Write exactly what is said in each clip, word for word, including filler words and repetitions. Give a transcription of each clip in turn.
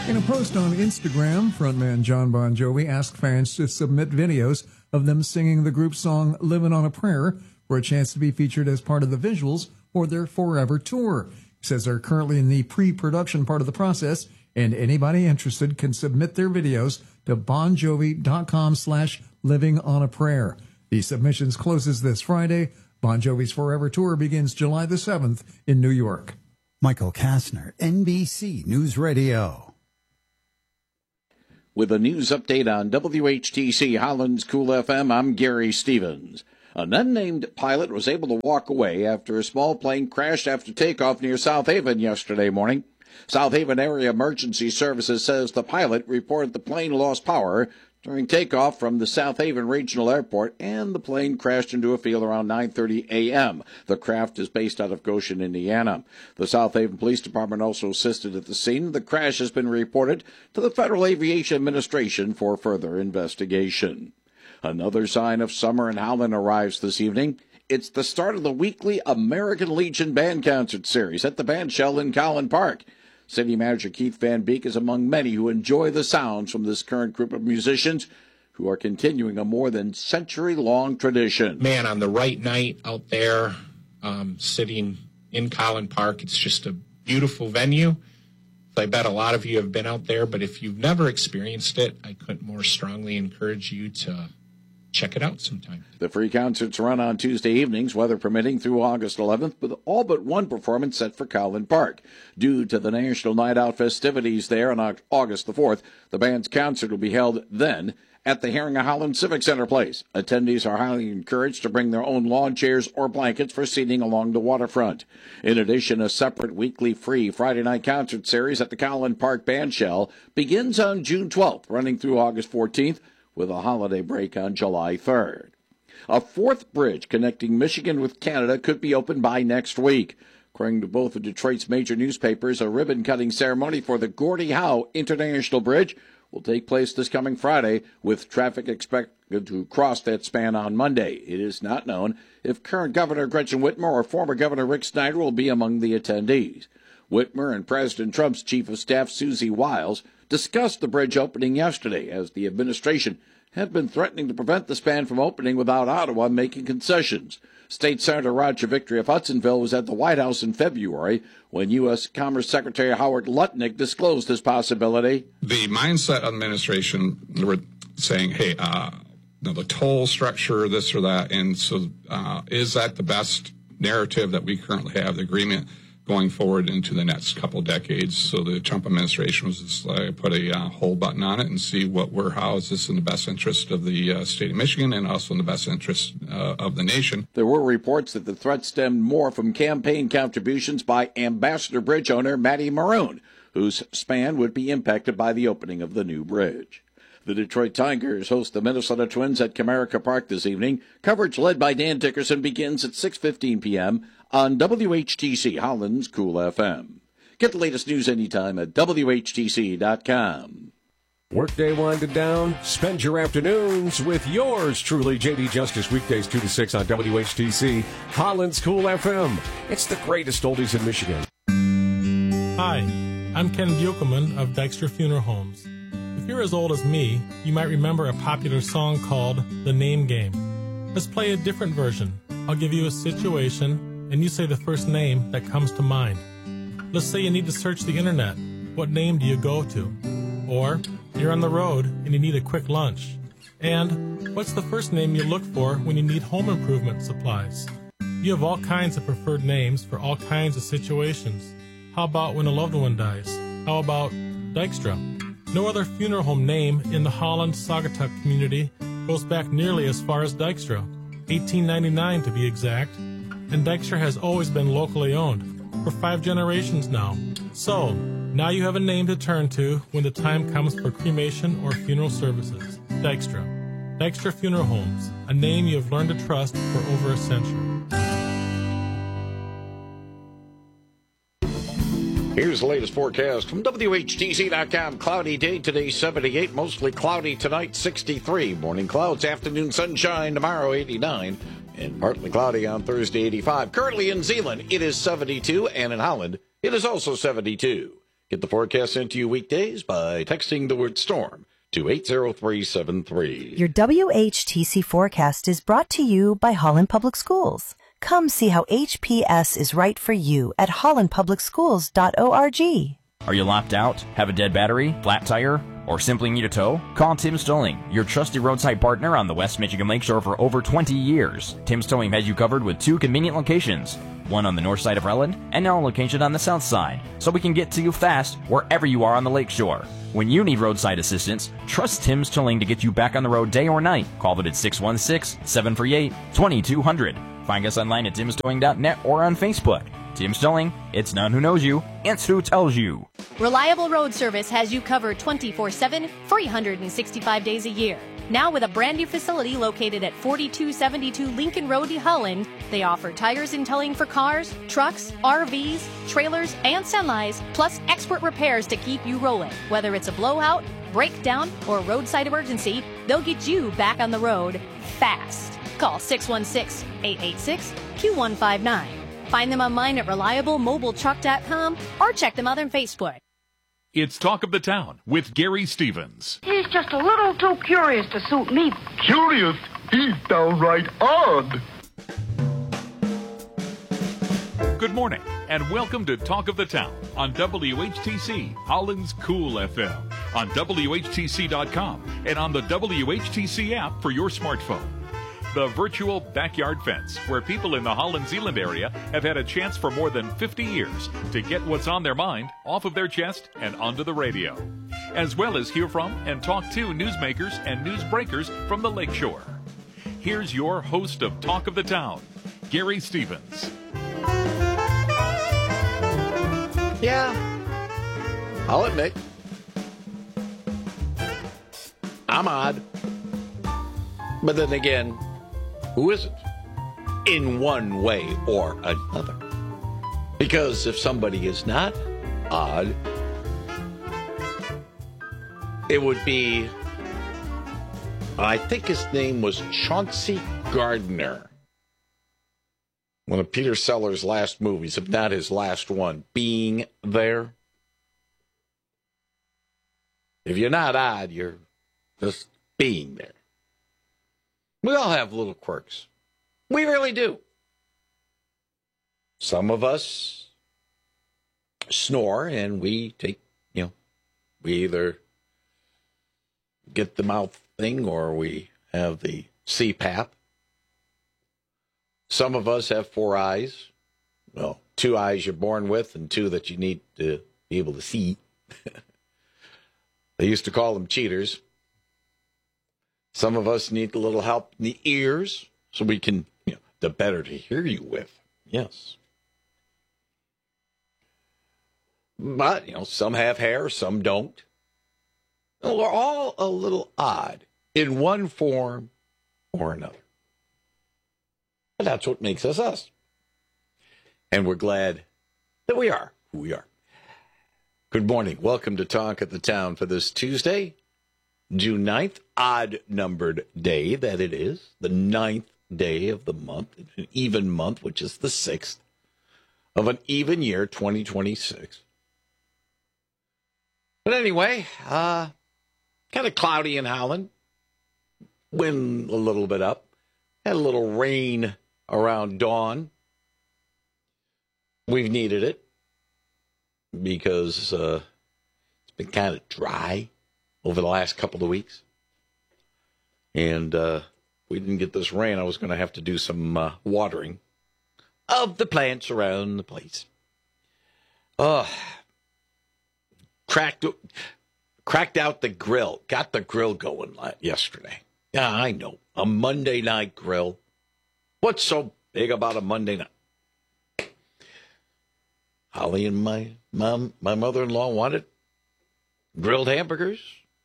In a post on Instagram, frontman John Bon Jovi asked fans to submit videos of them singing the group's song Living on a Prayer for a chance to be featured as part of the visuals for their Forever tour. He says they're currently in the pre-production part of the process, and anybody interested can submit their videos to bonjovi.com slash living on a prayer. The submissions closes this Friday. Bon Jovi's Forever tour begins July the seventh in New York. Michael Kastner, N B C News Radio. With a news update on W H T C Holland's Cool F M, I'm Gary Stevens. An unnamed pilot was able to walk away after a small plane crashed after takeoff near South Haven yesterday morning. South Haven Area Emergency Services says the pilot reported the plane lost power during takeoff from the South Haven Regional Airport, and the plane crashed into a field around nine thirty a.m. The craft is based out of Goshen, Indiana. The South Haven Police Department also assisted at the scene. The crash has been reported to the Federal Aviation Administration for further investigation. Another sign of summer in Holland arrives this evening. It's the start of the weekly American Legion Band Concert Series at the Bandshell in Collin Park. City Manager Keith Van Beek is among many who enjoy the sounds from this current group of musicians who are continuing a more than century-long tradition. Man, on the right night out there, um, sitting in Collin Park, it's just a beautiful venue. I bet a lot of you have been out there, but if you've never experienced it, I couldn't more strongly encourage you to check it out sometime. The free concerts run on Tuesday evenings, weather permitting, through August eleventh, with all but one performance set for Collin Park. Due to the National Night Out festivities there on August the fourth, the band's concert will be held then at the Herring of Holland Civic Center Place. Attendees are highly encouraged to bring their own lawn chairs or blankets for seating along the waterfront. In addition, a separate weekly free Friday night concert series at the Collin Park Bandshell begins on June twelfth, running through August fourteenth, with a holiday break on July third. A fourth bridge connecting Michigan with Canada could be opened by next week. According to both of Detroit's major newspapers, a ribbon-cutting ceremony for the Gordie Howe International Bridge will take place this coming Friday, with traffic expected to cross that span on Monday. It is not known if current Governor Gretchen Whitmer or former Governor Rick Snyder will be among the attendees. Whitmer and President Trump's Chief of Staff, Susie Wiles, discussed the bridge opening yesterday, as the administration had been threatening to prevent the span from opening without Ottawa making concessions. State Senator Roger Victory of Hudsonville was at the White House in February when U S Commerce Secretary Howard Lutnick disclosed this possibility. The mindset of the administration, they were saying, hey, uh, you know, the toll structure, this or that, and so uh, is that the best narrative that we currently have, the agreement going forward into the next couple decades? So the Trump administration was just like, put a uh, hold button on it and see what we're, how is this in the best interest of the uh, state of Michigan and also in the best interest uh, of the nation. There were reports that the threat stemmed more from campaign contributions by Ambassador Bridge owner Matty Maroon, whose span would be impacted by the opening of the new bridge. The Detroit Tigers host the Minnesota Twins at Comerica Park this evening. Coverage led by Dan Dickerson begins at six fifteen p.m. on W H T C Holland's Cool F M. Get the latest news anytime at W H T C dot com. Workday winding down? Spend your afternoons with yours truly, J D Justice, weekdays two to six on W H T C Holland's Cool F M. It's the greatest oldies in Michigan. Hi, I'm Ken Buchelman of Dykstra Funeral Homes. If you're as old as me, you might remember a popular song called The Name Game. Let's play a different version. I'll give you a situation, and you say the first name that comes to mind. Let's say you need to search the internet. What name do you go to? Or you're on the road and you need a quick lunch. And what's the first name you look for when you need home improvement supplies? You have all kinds of preferred names for all kinds of situations. How about when a loved one dies? How about Dykstra? No other funeral home name in the Holland-Saugatuck community goes back nearly as far as Dykstra, eighteen ninety-nine to be exact, and Dykstra has always been locally owned, for five generations now. So, now you have a name to turn to when the time comes for cremation or funeral services. Dykstra. Dykstra Funeral Homes, a name you have learned to trust for over a century. Here's the latest forecast from W H T C dot com. Cloudy day today, seventy-eight. Mostly cloudy tonight, sixty-three. Morning clouds, afternoon sunshine tomorrow, eighty-nine. And partly cloudy on Thursday, eighty-five. Currently in Zeeland, it is seventy-two. And in Holland, it is also seventy-two. Get the forecast sent to you weekdays by texting the word storm to eight zero three seven three. Your W H T C forecast is brought to you by Holland Public Schools. Come see how H P S is right for you at holland public schools dot org. Are you locked out, have a dead battery, flat tire, or simply need a tow? Call Tim's Towing, your trusted roadside partner on the West Michigan Lakeshore for over twenty years. Tim's Towing has you covered with two convenient locations, one on the north side of Relland and now a location on the south side, so we can get to you fast wherever you are on the lakeshore. When you need roadside assistance, trust Tim's Towing to get you back on the road day or night. Call them at six one six, seven three eight, two two zero zero. Find us online at tims towing dot net or on Facebook. Tim's Towing, it's not who knows you, it's who tells you. Reliable Road Service has you covered twenty-four seven, three hundred sixty-five days a year. Now with a brand new facility located at forty-two seventy-two Lincoln Road, Holland, they offer tires and towing for cars, trucks, R Vs, trailers, and semis, plus expert repairs to keep you rolling. Whether it's a blowout, breakdown, or roadside emergency, they'll get you back on the road fast. Call six one six, eight eight six, two one five nine. Find them online at reliable mobile truck dot com or check them out on Facebook. It's Talk of the Town with Gary Stevens. He's just a little too curious to suit me. Curious? He's downright odd. Good morning, and welcome to Talk of the Town on W H T C, Holland's Cool F M, on W H T C dot com, and on the W H T C app for your smartphone. The virtual backyard fence, where people in the Holland-Zeeland area have had a chance for more than fifty years to get what's on their mind off of their chest and onto the radio, as well as hear from and talk to newsmakers and newsbreakers from the Lakeshore. Here's your host of Talk of the Town, Gary Stevens. Yeah, I'll admit, I'm odd. But then again, who isn't? In one way or another. Because if somebody is not odd, it would be, I think his name was Chauncey Gardner. One of Peter Sellers' last movies, if not his last one, Being There. If you're not odd, you're just being there. We all have little quirks. We really do. Some of us snore and we take, you know, we either get the mouth thing or we have the C PAP. Some of us have four eyes. Well, two eyes you're born with and two that you need to be able to see. They used to call them cheaters. Some of us need a little help in the ears so we can, you know, the better to hear you with. Yes. But, you know, some have hair, some don't. And we're all a little odd in one form or another. But that's what makes us us. And we're glad that we are who we are. Good morning. Welcome to Talk of the Town for this Tuesday, June ninth, odd-numbered day that it is, the ninth day of the month, an even month, which is the sixth of an even year, twenty twenty-six. But anyway, uh, kind of cloudy in Holland, wind a little bit up, had a little rain around dawn. We've needed it because uh, it's been kind of dry over the last couple of weeks. And uh, we didn't get this rain. I was going to have to do some uh, watering of the plants around the place. Uh, cracked, cracked out the grill. Got the grill going yesterday. Yeah, I know. A Monday night grill. What's so big about a Monday night? Holly and my mom, my mother-in-law wanted grilled hamburgers.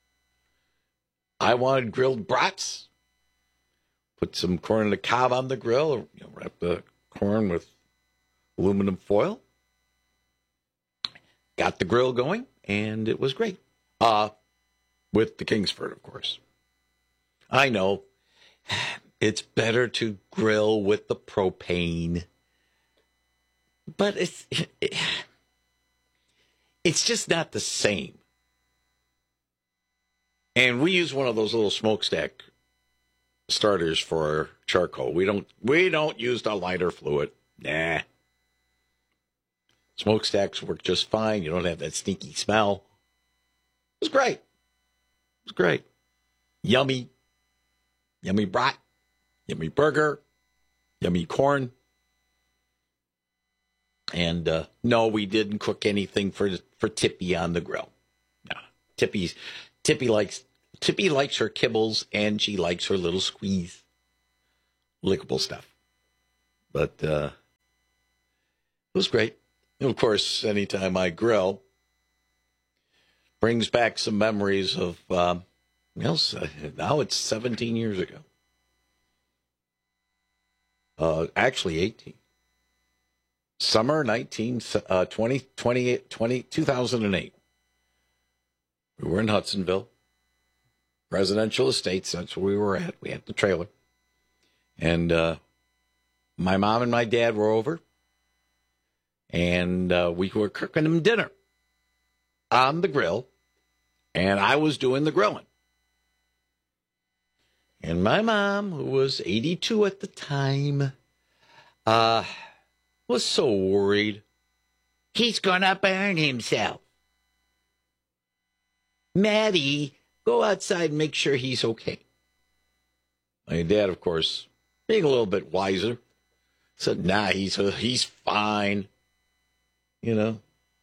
I wanted grilled brats. Put some corn on the cob on the grill. You know, wrap the corn with aluminum foil. Got the grill going, and it was great. Uh, with the Kingsford, of course. I know. It's better to grill with the propane. But it's... It, it's just not the same. And we use one of those little smokestack starters for charcoal. We don't we don't use the lighter fluid. Nah. Smokestacks work just fine. You don't have that stinky smell. It was great. It was great. Yummy. Yummy brat. Yummy burger. Yummy corn. And uh, no, we didn't cook anything for for Tippy on the grill. No. Tippy's Tippy likes Tippy likes her kibbles, and she likes her little squeeze, lickable stuff. But uh, it was great. And of course, anytime I grill, brings back some memories of. Um, you know, now it's seventeen years ago. Uh, actually, eighteen. Summer nineteen uh, twenty, twenty, twenty, two thousand eight. We were in Hudsonville. Residential estates, that's where we were at. We had the trailer. And uh, my mom and my dad were over. And uh, we were cooking them dinner on the grill. And I was doing the grilling. And my mom, who was eighty-two at the time, uh, was so worried. He's going to burn himself. Maddie, go outside and make sure he's okay. My dad, of course, being a little bit wiser, said, nah, he's uh, he's fine. You know,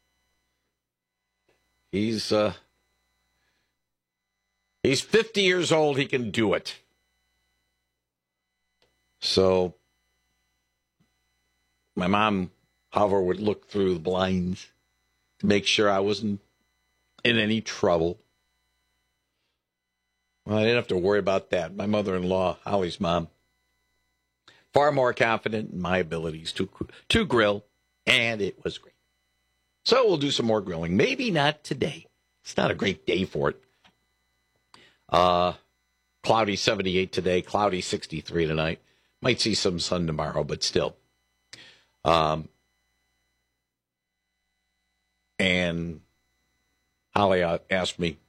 he's uh, he's fifty years old. He can do it. So my mom, however, would look through the blinds to make sure I wasn't in any trouble. Well, I didn't have to worry about that. My mother-in-law, Holly's mom, far more confident in my abilities to to grill, and it was great. So we'll do some more grilling. Maybe not today. It's not a great day for it. Uh, cloudy seventy-eight today, cloudy sixty-three tonight. Might see some sun tomorrow, but still. Um, and Holly asked me,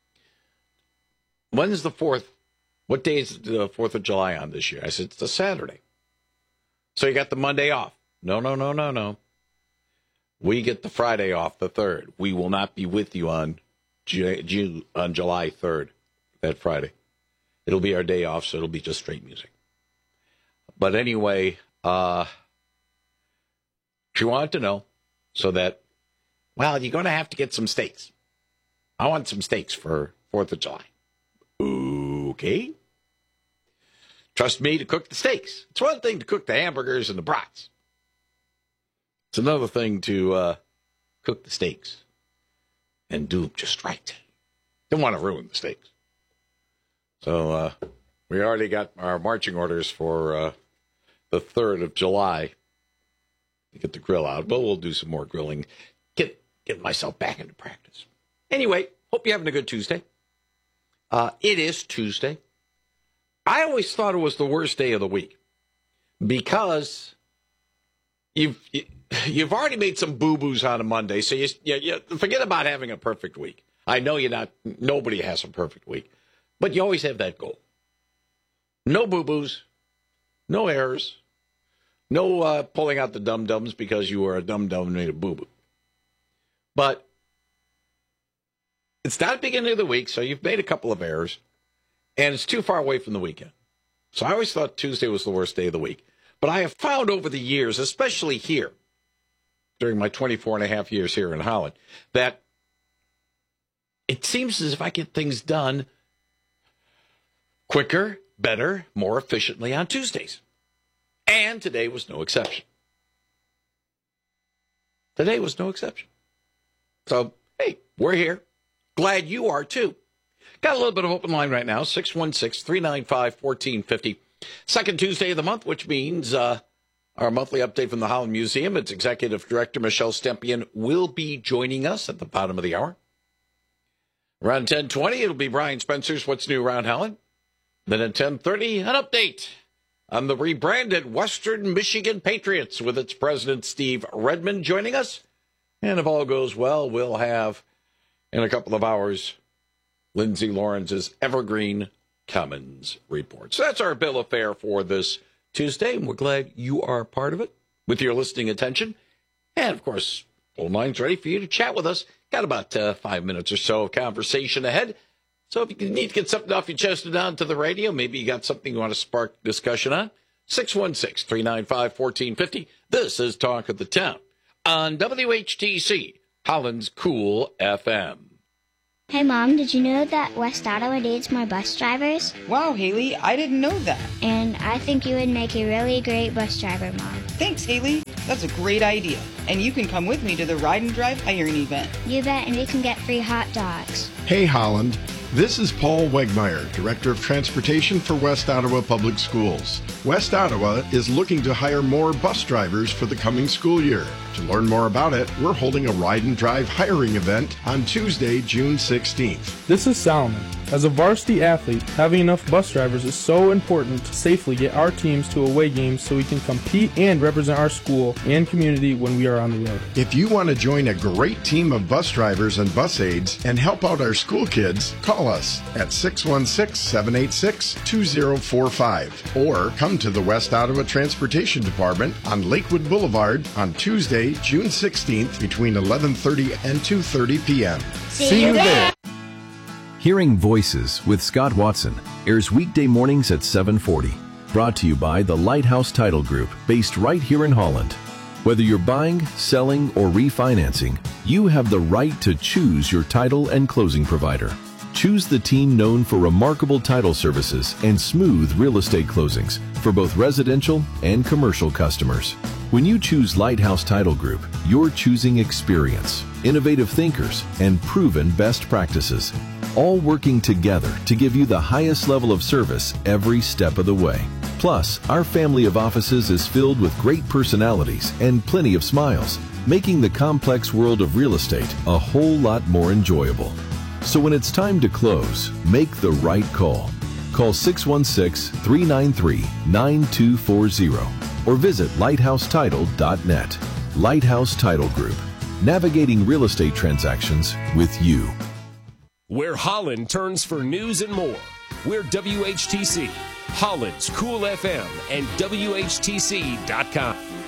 when's the fourth? What day is the fourth of July on this year? I said, it's a Saturday. So you got the Monday off. No, no, no, no, no. We get the Friday off, the third. We will not be with you on June, on July third, that Friday. It'll be our day off, so it'll be just straight music. But anyway, uh, she wanted to know so that, well, you're going to have to get some steaks. I want some steaks for fourth of July. Okay. Trust me to cook the steaks. It's one thing to cook the hamburgers and the brats. It's another thing to uh, cook the steaks and do them just right. Don't want to ruin the steaks. So uh, we already got our marching orders for uh, the third of July to get the grill out. But we'll do some more grilling. Get get myself back into practice. Anyway, hope you're having a good Tuesday. Uh, it is Tuesday. I always thought it was the worst day of the week because you've you've already made some boo-boos on a Monday, so you, you, you forget about having a perfect week. I know you're not. Nobody has a perfect week, but you always have that goal. No boo-boos, no errors, no uh, pulling out the dum-dums because you were a dum-dum and made a boo-boo. But it's not the beginning of the week, so you've made a couple of errors, and it's too far away from the weekend. So I always thought Tuesday was the worst day of the week. But I have found over the years, especially here, during my twenty-four and a half years here in Holland, that it seems as if I get things done quicker, better, more efficiently on Tuesdays. And today was no exception. Today was no exception. So, hey, we're here. Glad you are, too. Got a little bit of open line right now, six one six, three nine five, one four five zero. Second Tuesday of the month, which means uh, our monthly update from the Holland Museum. Its Executive Director, Michelle Stempien, will be joining us at the bottom of the hour. Around ten twenty, it'll be Brian Spencer's What's New Around Holland. Then at ten thirty, an update on the rebranded Western Michigan Patriots with its president, Steve Redmond, joining us. And if all goes well, we'll have, in a couple of hours, Lindsay Lawrence's Evergreen Commons report. So that's our bill of fare for this Tuesday, and we're glad you are part of it with your listening attention. And, of course, phone line's ready for you to chat with us. Got about uh, five minutes or so of conversation ahead. So if you need to get something off your chest and down to the radio, maybe you got something you want to spark discussion on, six one six, three nine five, one four five zero. This is Talk of the Town on W H T C, Holland's Cool F M. Hey, Mom, did you know that West Ottawa needs more bus drivers? Wow, Haley, I didn't know that. And I think you would make a really great bus driver, Mom. Thanks, Haley. That's a great idea. And you can come with me to the Ride and Drive hiring event. You bet, and we can get free hot dogs. Hey, Holland. This is Paul Wegmeyer, Director of Transportation for West Ottawa Public Schools. West Ottawa is looking to hire more bus drivers for the coming school year. To learn more about it, we're holding a Ride and Drive hiring event on Tuesday, June sixteenth. This is Salomon. As a varsity athlete, having enough bus drivers is so important to safely get our teams to away games so we can compete and represent our school and community when we are on the road. If you want to join a great team of bus drivers and bus aides and help out our school kids, call us at six one six, seven eight six, two zero four five or come to the West Ottawa Transportation Department on Lakewood Boulevard on Tuesday, June sixteenth between eleven thirty and two thirty p.m. See, See you there. there. Hearing Voices with Scott Watson airs weekday mornings at seven forty. Brought to you by the Lighthouse Title Group, based right here in Holland. Whether you're buying, selling, or refinancing, you have the right to choose your title and closing provider. Choose the team known for remarkable title services and smooth real estate closings for both residential and commercial customers. When you choose Lighthouse Title Group, you're choosing experience, innovative thinkers, and proven best practices, all working together to give you the highest level of service every step of the way. Plus, our family of offices is filled with great personalities and plenty of smiles, making the complex world of real estate a whole lot more enjoyable. So when it's time to close, make the right call. Call six one six, three nine three, nine two four zero or visit lighthouse title dot net. Lighthouse Title Group, navigating real estate transactions with you. Where Holland turns for news and more. We're W H T C, Holland's Cool F M, and W H T C dot com.